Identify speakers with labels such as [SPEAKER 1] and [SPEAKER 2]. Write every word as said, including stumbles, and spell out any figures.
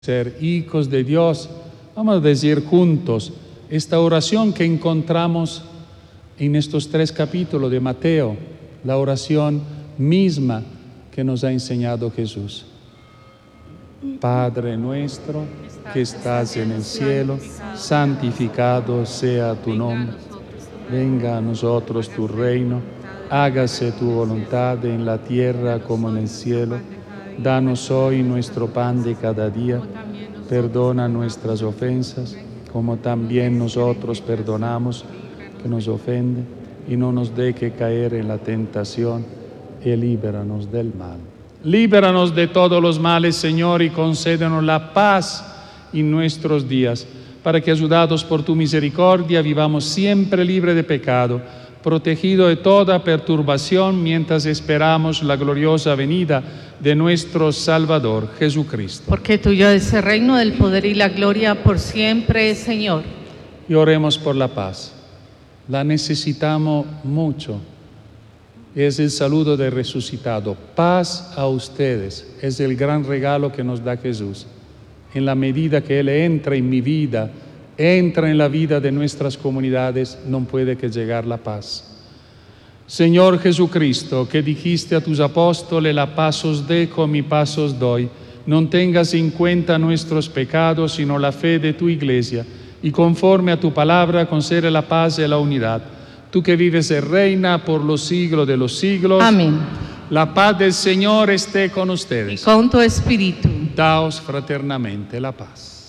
[SPEAKER 1] ser hijos de Dios. Vamos a decir juntos esta oración que encontramos en estos tres capítulos de Mateo, la oración misma que nos ha enseñado Jesús. Padre nuestro que estás en el cielo, santificado sea tu nombre. Venga a nosotros tu reino, hágase tu voluntad en la tierra como en el cielo. Danos hoy nuestro pan de cada día, perdona nuestras ofensas, como también nosotros perdonamos que nos ofende, y no nos deje caer en la tentación, y líbranos del mal. Líbranos de todos los males, Señor, y concédenos la paz en nuestros días, para que, ayudados por tu misericordia, vivamos siempre libre de pecado, protegido de toda perturbación, mientras esperamos la gloriosa venida de nuestro Salvador, Jesucristo.
[SPEAKER 2] Porque tuyo es el reino, del poder y la gloria por siempre, Señor.
[SPEAKER 1] Y oremos por la paz. La necesitamos mucho. Es el saludo del resucitado. Paz a ustedes. Es el gran regalo que nos da Jesús. En la medida que Él entra en mi vida, entra en la vida de nuestras comunidades, no puede que llegar la paz. Señor Jesucristo, que dijiste a tus apóstoles, la paz os dejo, mi paz os doy, no tengas en cuenta nuestros pecados, sino la fe de tu Iglesia, y conforme a tu palabra concede la paz y la unidad. Tú que vives y reina por los siglos de los siglos.
[SPEAKER 2] Amén.
[SPEAKER 1] La paz del Señor esté con ustedes.
[SPEAKER 2] Y con tu espíritu.
[SPEAKER 1] Daos fraternamente la paz.